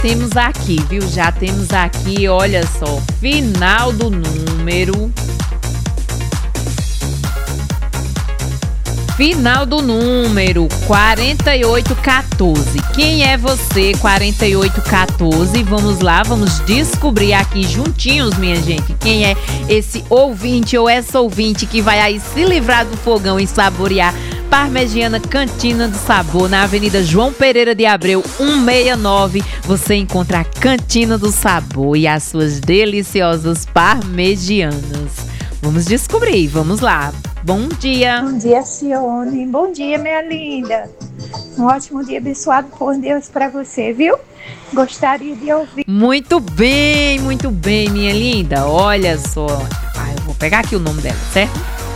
Temos aqui, viu? Já temos aqui, olha só, final do número. Final do número 4814. Quem é você, 4814? Vamos lá, vamos descobrir aqui juntinhos, minha gente, quem é esse ouvinte ou essa ouvinte que vai aí se livrar do fogão e saborear Parmegiana Cantina do Sabor, na Avenida João Pereira de Abreu, 169. Você encontra a Cantina do Sabor e as suas deliciosas parmegianas. Vamos descobrir, vamos lá. Bom dia. Bom dia, Cione. Bom dia, minha linda. Um ótimo dia abençoado por Deus para você, viu? Gostaria de ouvir. Muito bem, minha linda. Olha só. Eu vou pegar aqui o nome dela, certo?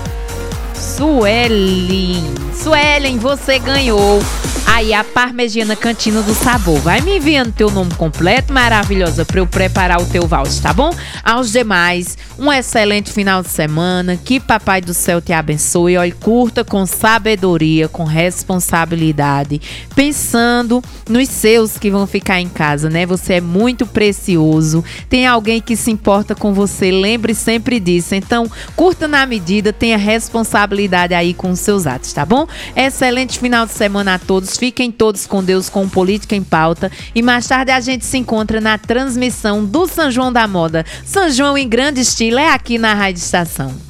Suelen, você ganhou aí a Parmegiana Cantina do Sabor. Vai me enviando teu nome completo, maravilhosa, para eu preparar o teu voucher, tá bom? Aos demais, um excelente final de semana. Que Papai do Céu te abençoe. Olha, curta com sabedoria, com responsabilidade, pensando nos seus que vão ficar em casa, né? Você é muito precioso. Tem alguém que se importa com você. Lembre sempre disso. Então, curta na medida, tenha responsabilidade aí com os seus atos, tá bom? Excelente final de semana a todos. Fiquem todos com Deus, com Política em Pauta. E mais tarde a gente se encontra na transmissão do São João da Moda. São João em grande estilo é aqui na Rádio Estação.